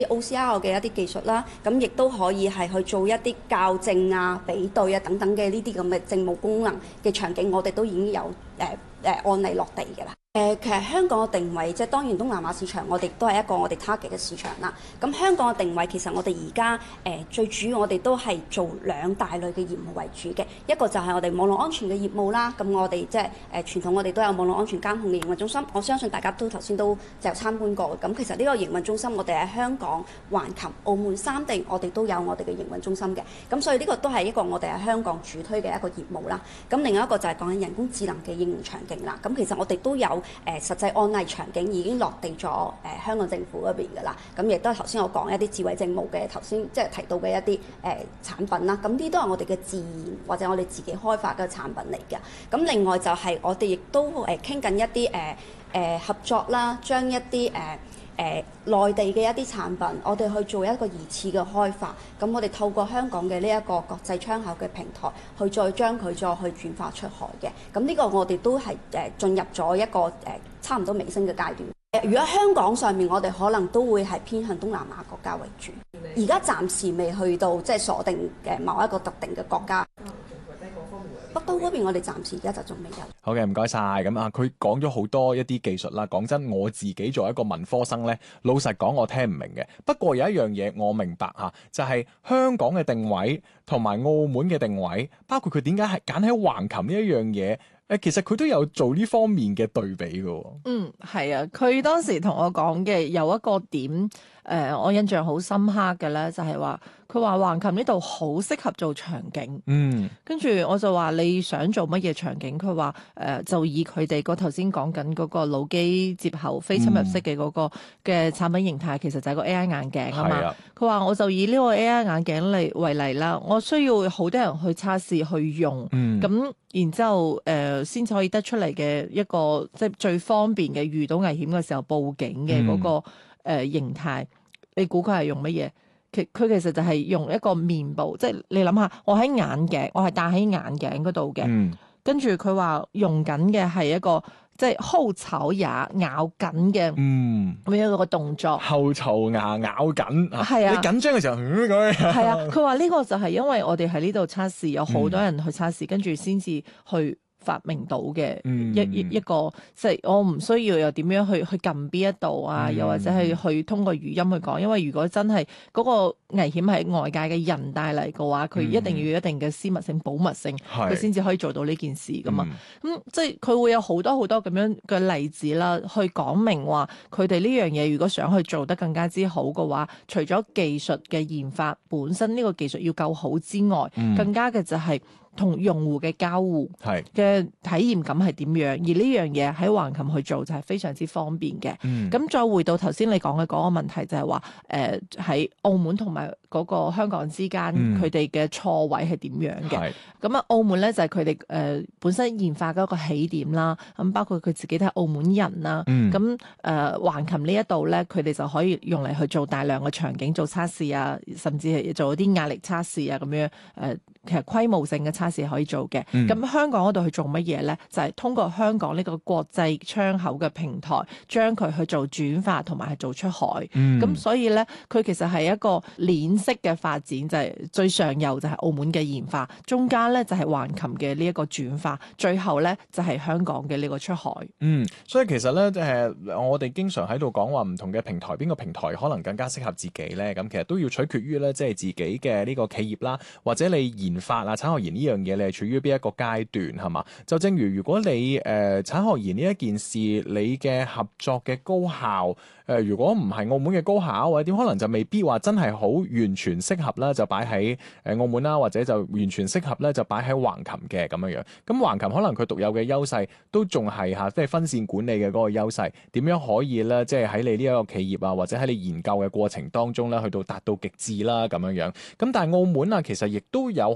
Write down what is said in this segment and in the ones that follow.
OCR 嘅一啲技術啦，咁亦都可以係去做一啲校正啊、比對啊等等嘅呢啲咁嘅政務功能嘅場景，我哋都已經有案例落地嘅啦。其實香港嘅定位，即係當然東南亞市場，我哋都係一個我哋 target 嘅市場啦。咁香港嘅定位其實我哋而家最主要我哋都係做兩大類嘅業務為主嘅，一個就係我哋網絡安全嘅業務啦。咁我哋即係傳統我哋都有網絡安全監控嘅營運中心，我相信大家都頭先都就參觀過。咁其實呢個營運中心我哋喺香港、橫琴、澳門三地我哋都有我哋嘅營運中心嘅。咁所以呢個都係一個我哋喺香港主推嘅一個業務啦。咁另外一個就係講緊人工智能嘅應用場景啦。咁其實我哋都有實際案例場景已經落地咗香港政府嗰邊㗎啦，咁亦都頭先我講一啲智慧政務嘅頭先即係提到嘅一啲產品啦，咁呢都係我哋嘅自研或者我哋自己開發嘅產品嚟嘅。咁另外就係我哋亦都傾緊一啲合作啦，將一啲內地嘅一啲產品，我哋去做一個二次嘅開發，咁我哋透過香港嘅呢一個國際窗口嘅平台，去再將佢再去轉化出海嘅。咁呢個我哋都係進入咗一個差唔多尾聲嘅階段。如果香港上面，我哋可能都會係偏向東南亞國家為主。而家暫時未去到即係鎖定某一個特定嘅國家。北都嗰邊我哋暫時而家就仲未有。 好嘅，唔該晒。咁啊，佢講咗好多一啲技術啦。講真，我自己作為一個文科生呢，老實講我聽唔明嘅。不過有一樣嘢我明白嚇，就係香港嘅定位同埋澳門嘅定位，包括佢點解係揀喺橫琴呢一樣嘢。其實佢都有做呢方面嘅對比嘅。 係啊，佢當時同我講嘅有一個點，我印象好深刻嘅咧，就係話佢話橫琴呢度好適合做場景。跟住我就話你想做乜嘢場景？佢話就以佢哋個頭先講緊嗰個腦機接口非侵入式嘅嗰個嘅產品形態，其實就係個 AI 眼鏡啊嘛。佢話我就以呢個 AI 眼鏡嚟為例啦，我需要好多人去測試去用，咁然之後先至可以得出嚟嘅一個即係最方便嘅遇到危險嘅時候報警嘅嗰個形態。你估佢係用乜嘢？佢其實就係用一個面部，即係你諗下，我喺眼鏡，我係戴喺眼鏡嗰度嘅，跟住佢話用緊嘅係一個即係後槽牙咬緊嘅咁樣一個動作。後槽牙咬緊， 係啊！ 你緊張嘅時候咁樣。 係啊！佢話呢個就係因為我哋喺呢度測試，有好多人去測試，跟住先至去發明到嘅一個，即係我唔需要又點樣去撳邊一度啊，又或者係去通過語音去講，因為如果真係嗰個危險係外界嘅人帶嚟嘅話，佢一定要有一定嘅私密性、保密性，佢先至可以做到呢件事噶嘛。咁即係佢會有好多好多咁樣嘅例子啦，去講明話佢哋呢樣嘢如果想去做得更加之好嘅話，除咗技術嘅研發本身呢個技術要夠好之外，更加嘅就係同用戶嘅交互嘅體驗感係點樣？而呢樣嘢喺橫琴去做就係非常之方便嘅。咁再回到頭先你講嘅嗰個問題，就係話喺澳門同埋嗰個香港之間，佢哋嘅錯位係點樣嘅？咁啊，澳門咧就係佢哋本身研發嘅一個起點啦。咁包括佢自己都係澳門人啦。咁橫琴呢一度咧，佢哋就可以用嚟去做大量嘅場景做測試啊，甚至係做一啲壓力測試啊咁樣。其實規模性嘅測試可以做嘅。咁香港嗰度去做乜嘢咧？就係通過香港呢個國際窗口嘅平台，將佢去做轉化同埋係做出海。咁所以咧，佢其實係一個鏈式嘅發展，就係最上游就係澳門嘅研發，中間咧就係橫琴嘅呢一個轉化，最後咧就係香港嘅呢個出海。 所以其實咧我哋經常喺度講話唔同嘅平台，邊個平台可能更加適合自己咧？咁其實都要取決於咧，即係自己嘅呢個企業啦，或者你研發啊產學研呢樣嘢，你係處於邊一個階段係嘛？就正如果你產學研呢一件事，你嘅合作嘅高校如果唔係澳門嘅高校或者點，可能就未必話真係好完全適合啦，就擺喺澳門啦，或者就完全適合咧就擺喺橫琴嘅咁樣樣。咁橫琴可能佢獨有嘅優勢都仲係即係分線管理嘅嗰個優勢，點樣可以咧即係喺你呢一個企業啊，或者喺你研究嘅過程當中咧，去到達到極致啦咁樣樣。咁但係澳門啊，其實亦都有可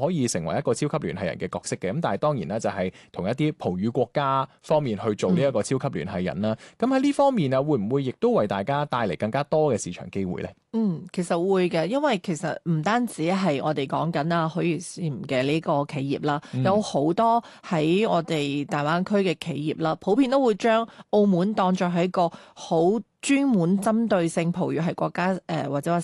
可以成為一個超級聯繫人嘅角色嘅。咁但係當然啦，就係同一啲葡語國家方面去做呢一個超級聯繫人啦。咁喺呢方面啊，會唔會亦都為大家帶嚟更加多嘅市場機會咧？ 其實會嘅，因為其實唔單止係我哋講緊啊許如禪嘅呢個企業啦，有好多喺我哋大灣區嘅企業啦，普遍都會將澳門當作係一個好專門針對性葡語系國家或者話